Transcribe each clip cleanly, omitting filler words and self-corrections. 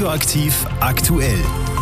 Radioaktiv aktuell.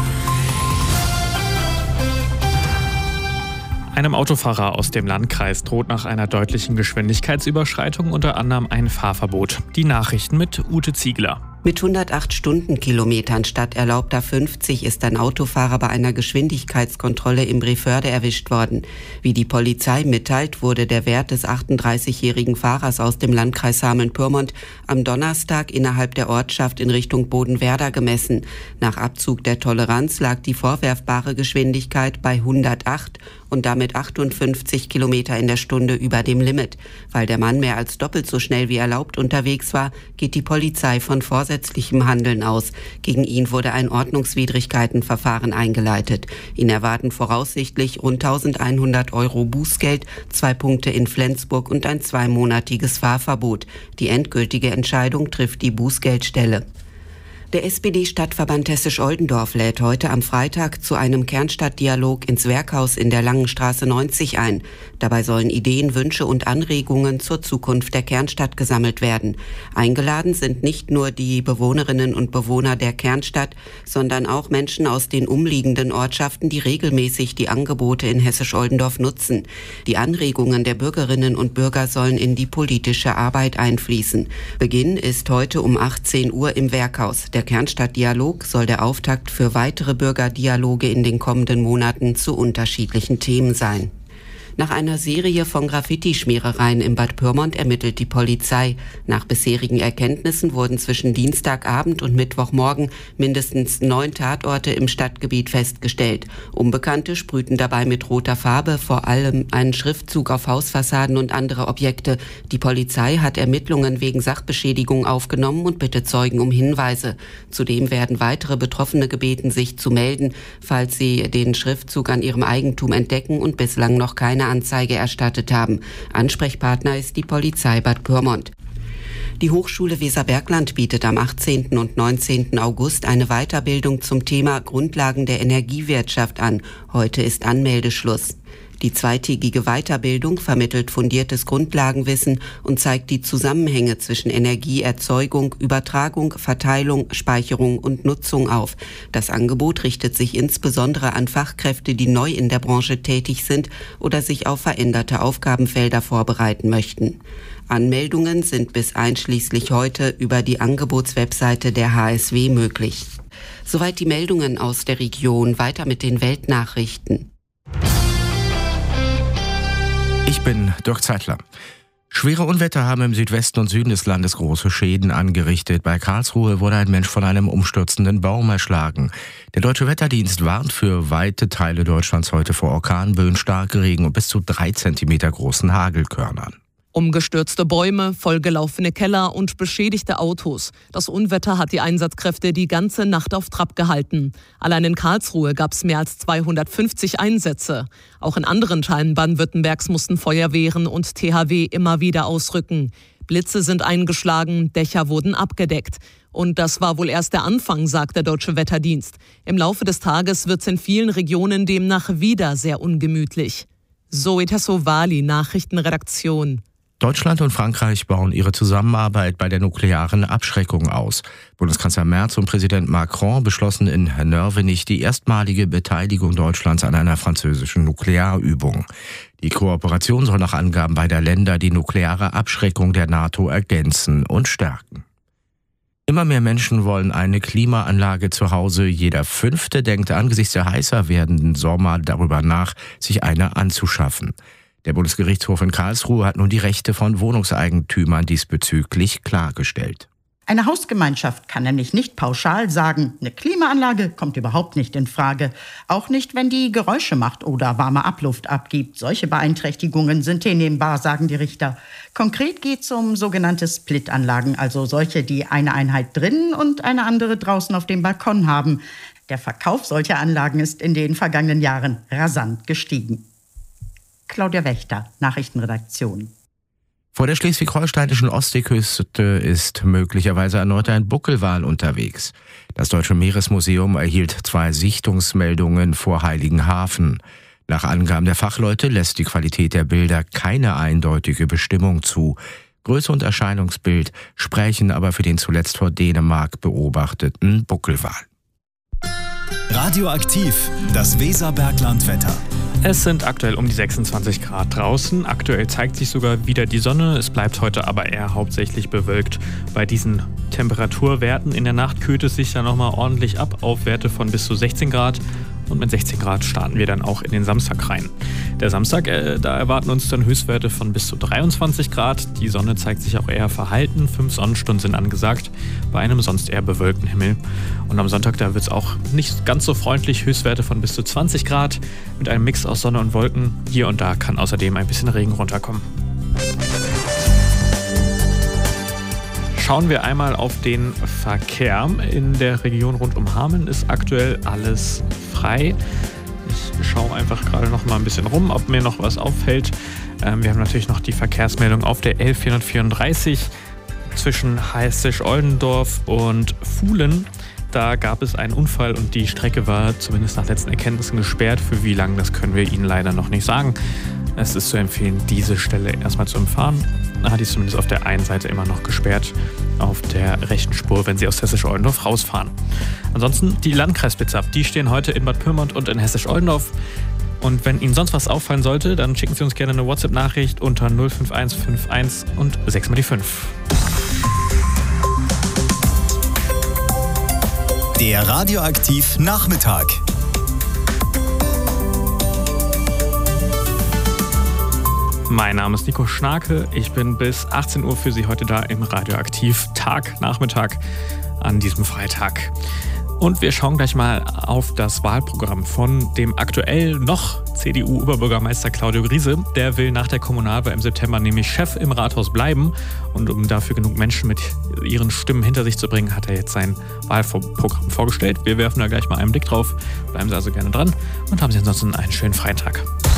Einem Autofahrer aus dem Landkreis droht nach einer deutlichen Geschwindigkeitsüberschreitung unter anderem ein Fahrverbot. Die Nachrichten mit Ute Ziegler. Mit 108 Stundenkilometern statt erlaubter 50 ist ein Autofahrer bei einer Geschwindigkeitskontrolle in Breförde erwischt worden. Wie die Polizei mitteilt, wurde der Wert des 38-jährigen Fahrers aus dem Landkreis Hameln-Pyrmont am Donnerstag innerhalb der Ortschaft in Richtung Bodenwerder gemessen. Nach Abzug der Toleranz lag die vorwerfbare Geschwindigkeit bei 108 und damit 58 Kilometer in der Stunde über dem Limit. Weil der Mann mehr als doppelt so schnell wie erlaubt unterwegs war, geht die Polizei von vorsätzlichem Handeln aus. Gegen ihn wurde ein Ordnungswidrigkeitenverfahren eingeleitet. Ihn erwarten voraussichtlich rund 1.100 € Bußgeld, 2 Punkte in Flensburg und ein 2-monatiges Fahrverbot. Die endgültige Entscheidung trifft die Bußgeldstelle. Der SPD-Stadtverband Hessisch-Oldendorf lädt heute am Freitag zu einem Kernstadtdialog ins Werkhaus in der Langenstraße 90 ein. Dabei sollen Ideen, Wünsche und Anregungen zur Zukunft der Kernstadt gesammelt werden. Eingeladen sind nicht nur die Bewohnerinnen und Bewohner der Kernstadt, sondern auch Menschen aus den umliegenden Ortschaften, die regelmäßig die Angebote in Hessisch-Oldendorf nutzen. Die Anregungen der Bürgerinnen und Bürger sollen in die politische Arbeit einfließen. Beginn ist heute um 18 Uhr im Werkhaus. Der Kernstadtdialog soll der Auftakt für weitere Bürgerdialoge in den kommenden Monaten zu unterschiedlichen Themen sein. Nach einer Serie von Graffiti-Schmierereien in Bad Pyrmont ermittelt die Polizei. Nach bisherigen Erkenntnissen wurden zwischen Dienstagabend und Mittwochmorgen mindestens 9 Tatorte im Stadtgebiet festgestellt. Unbekannte sprühten dabei mit roter Farbe vor allem einen Schriftzug auf Hausfassaden und andere Objekte. Die Polizei hat Ermittlungen wegen Sachbeschädigung aufgenommen und bittet Zeugen um Hinweise. Zudem werden weitere Betroffene gebeten, sich zu melden, falls sie den Schriftzug an ihrem Eigentum entdecken und bislang noch keine Anzeige erstattet haben. Ansprechpartner ist die Polizei Bad Pyrmont. Die Hochschule Weserbergland bietet am 18. und 19. August eine Weiterbildung zum Thema Grundlagen der Energiewirtschaft an. Heute ist Anmeldeschluss. Die zweitägige Weiterbildung vermittelt fundiertes Grundlagenwissen und zeigt die Zusammenhänge zwischen Energieerzeugung, Übertragung, Verteilung, Speicherung und Nutzung auf. Das Angebot richtet sich insbesondere an Fachkräfte, die neu in der Branche tätig sind oder sich auf veränderte Aufgabenfelder vorbereiten möchten. Anmeldungen sind bis einschließlich heute über die Angebotswebseite der HSW möglich. Soweit die Meldungen aus der Region. Weiter mit den Weltnachrichten. Ich bin Dirk Zeitler. Schwere Unwetter haben im Südwesten und Süden des Landes große Schäden angerichtet. Bei Karlsruhe wurde ein Mensch von einem umstürzenden Baum erschlagen. Der Deutsche Wetterdienst warnt für weite Teile Deutschlands heute vor Orkanböen, starke Regen und bis zu 3 Zentimeter großen Hagelkörnern. Umgestürzte Bäume, vollgelaufene Keller und beschädigte Autos. Das Unwetter hat die Einsatzkräfte die ganze Nacht auf Trab gehalten. Allein in Karlsruhe gab es mehr als 250 Einsätze. Auch in anderen Teilen Baden-Württembergs mussten Feuerwehren und THW immer wieder ausrücken. Blitze sind eingeschlagen, Dächer wurden abgedeckt. Und das war wohl erst der Anfang, sagt der Deutsche Wetterdienst. Im Laufe des Tages wird es in vielen Regionen demnach wieder sehr ungemütlich. Zoe Tassovali, Nachrichtenredaktion. Deutschland und Frankreich bauen ihre Zusammenarbeit bei der nuklearen Abschreckung aus. Bundeskanzler Merz und Präsident Macron beschlossen in Nörvenich die erstmalige Beteiligung Deutschlands an einer französischen Nuklearübung. Die Kooperation soll nach Angaben beider Länder die nukleare Abschreckung der NATO ergänzen und stärken. Immer mehr Menschen wollen eine Klimaanlage zu Hause. Jeder 5. denkt angesichts der heißer werdenden Sommer darüber nach, sich eine anzuschaffen. Der Bundesgerichtshof in Karlsruhe hat nun die Rechte von Wohnungseigentümern diesbezüglich klargestellt. Eine Hausgemeinschaft kann nämlich nicht pauschal sagen, eine Klimaanlage kommt überhaupt nicht in Frage. Auch nicht, wenn die Geräusche macht oder warme Abluft abgibt. Solche Beeinträchtigungen sind hinnehmbar, sagen die Richter. Konkret geht es um sogenannte Splitanlagen, also solche, die eine Einheit drinnen und eine andere draußen auf dem Balkon haben. Der Verkauf solcher Anlagen ist in den vergangenen Jahren rasant gestiegen. Claudia Wächter, Nachrichtenredaktion. Vor der schleswig-holsteinischen Ostseeküste ist möglicherweise erneut ein Buckelwal unterwegs. Das Deutsche Meeresmuseum erhielt 2 Sichtungsmeldungen vor Heiligenhafen. Nach Angaben der Fachleute lässt die Qualität der Bilder keine eindeutige Bestimmung zu. Größe und Erscheinungsbild sprechen aber für den zuletzt vor Dänemark beobachteten Buckelwal. Radioaktiv, das Weserberglandwetter. Es sind aktuell um die 26 Grad draußen. Aktuell zeigt sich sogar wieder die Sonne. Es bleibt heute aber eher hauptsächlich bewölkt. Bei diesen Temperaturwerten in der Nacht kühlt es sich dann nochmal ordentlich ab auf Werte von bis zu 16 Grad. Und mit 16 Grad starten wir dann auch in den Samstag rein. Der Samstag, da erwarten uns dann Höchstwerte von bis zu 23 Grad. Die Sonne zeigt sich auch eher verhalten. 5 Sonnenstunden sind angesagt, bei einem sonst eher bewölkten Himmel. Und am Sonntag, da wird es auch nicht ganz so freundlich. Höchstwerte von bis zu 20 Grad mit einem Mix aus Sonne und Wolken. Hier und da kann außerdem ein bisschen Regen runterkommen. Schauen wir einmal auf den Verkehr. In der Region rund um Hameln ist aktuell alles frei. Ich schaue einfach gerade noch mal ein bisschen rum, ob mir noch was auffällt. Wir haben natürlich noch die Verkehrsmeldung auf der L434 zwischen Heißisch-Oldendorf und Fuhlen. Da gab es einen Unfall und die Strecke war zumindest nach letzten Erkenntnissen gesperrt. Für wie lang, das können wir Ihnen leider noch nicht sagen. Es ist zu empfehlen, diese Stelle erstmal zu umfahren. Die ist zumindest auf der einen Seite immer noch gesperrt, auf der rechten Spur, wenn Sie aus Hessisch-Oldendorf rausfahren. Ansonsten die Landkreisblitzer, die stehen heute in Bad Pyrmont und in Hessisch-Oldendorf. Und wenn Ihnen sonst was auffallen sollte, dann schicken Sie uns gerne eine WhatsApp-Nachricht unter 05151 und 6 mal die 5. Der Radioaktiv Nachmittag. Mein Name ist Nico Schnarke. Ich bin bis 18 Uhr für Sie heute da im Radioaktiv Nachmittag an diesem Freitag. Und wir schauen gleich mal auf das Wahlprogramm von dem aktuell noch CDU-Oberbürgermeister Claudio Griese. Der will nach der Kommunalwahl im September nämlich Chef im Rathaus bleiben. Und um dafür genug Menschen mit ihren Stimmen hinter sich zu bringen, hat er jetzt sein Wahlprogramm vorgestellt. Wir werfen da gleich mal einen Blick drauf. Bleiben Sie also gerne dran und haben Sie ansonsten einen schönen Freitag.